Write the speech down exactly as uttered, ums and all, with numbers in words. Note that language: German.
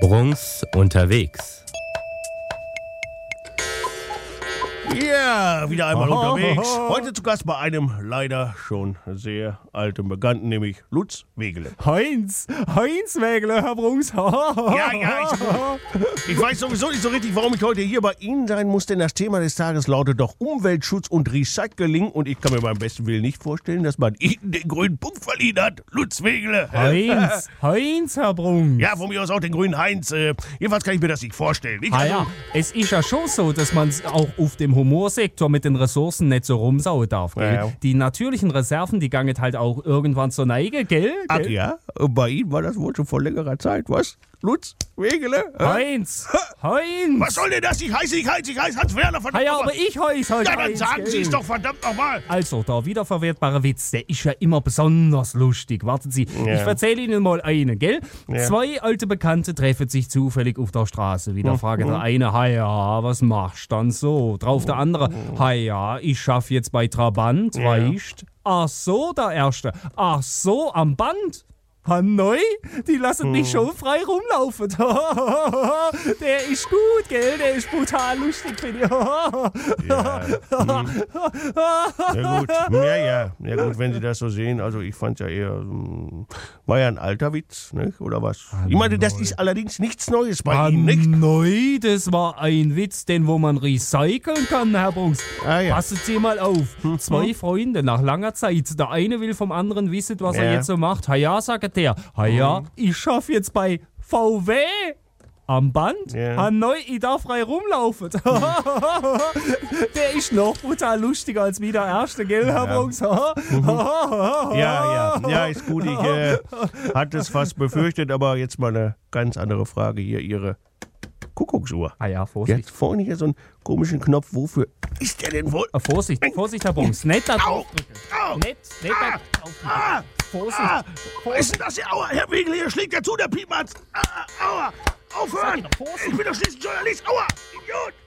Bruns unterwegs. Ja, wieder einmal unterwegs. Heute zu Gast bei einem leider schon sehr alten Bekannten, nämlich Lutz Wegele. Heinz, Heinz Wegele, Herr Bruns. Ja, ja, ich, ich weiß sowieso nicht so richtig, warum ich heute hier bei Ihnen sein muss, denn das Thema des Tages lautet doch Umweltschutz und Recycling und ich kann mir beim besten Willen nicht vorstellen, dass man Ihnen den grünen Punkt verliehen hat. Lutz Wegele. Heinz, Heinz, Herr Bruns. Ja, von mir aus auch den grünen Heinz. Äh, jedenfalls kann ich mir das nicht vorstellen. Ich, Ah also, ja, es ist ja schon so, dass man auch auf dem Humorsektor mit den Ressourcen nicht so rumsauen darf, gell? Ja, ja. Die natürlichen Reserven, die gangen halt auch irgendwann zur Neige, gell? Ach gell? ja, und bei Ihnen war das wohl schon vor längerer Zeit, was? Lutz Wegele? Äh? Heinz, Heinz. Was soll denn das? Ich heiße, ich heiße, ich heiße Hans Werner, verdammt Ah ja, nochmal. aber ich heiße halt Ja, dann Heinz, sagen Sie gell? es doch verdammt nochmal. Also, der wiederverwertbare Witz, der ist ja immer besonders lustig. Warten Sie, Ja. ich erzähle Ihnen mal einen, gell? Ja. Zwei alte Bekannte treffen sich zufällig auf der Straße. Wieder Mhm. fragt der eine, ha ja, was machst du dann so? Drauf der andere, ha ja, ich schaff jetzt bei Trabant, Ja. weißt? Ach so, der Erste. Ach so, am Band? Hanoi, die lassen mich schon frei rumlaufen. Der ist gut, gell? Der ist brutal lustig, finde ich. Ja, hm. ja gut, ja, ja, ja gut, wenn Sie das so sehen, also ich fand ja eher, hm, war ja ein alter Witz, nicht? Oder was? Ich meine, das ist allerdings nichts Neues bei Ihnen, nicht? Hanoi, das war ein Witz, den wo man recyceln kann, Herr Bruns. Ah, ja. Passen Sie mal auf. Zwei Freunde nach langer Zeit. Der eine will vom anderen wissen, was Ja. er jetzt so macht. Ha ja, sagt der. Ha ja, ich schaff jetzt bei V W am Band. Ja. Hanoi, ich darf frei rumlaufen. Der ist noch brutal lustiger als wie der erste, gell, Herr Bruns? Ja, ja, ja, ist gut. Ich äh, hatte es fast befürchtet, aber jetzt mal eine ganz andere Frage hier. Ihre Kuckucksuhr. Ah ja, Die Vorsicht. hat vorne hier so einen komischen Knopf. Wofür ist der denn wohl? Ah, Vorsicht, Vorsicht, Herr Bruns. Nicht da Au! draufdrücken. Au! Nicht, nicht da draufdrücken. Ah! Vorsicht. Ah! Was ist denn das hier? Aua, Herr Wegele, hier schlägt ja zu, der Piepmatz. Ah, aua! Aufhören! Sag ich doch, Vorsicht. Ich bin doch schließlich Journalist. Aua! Idiot!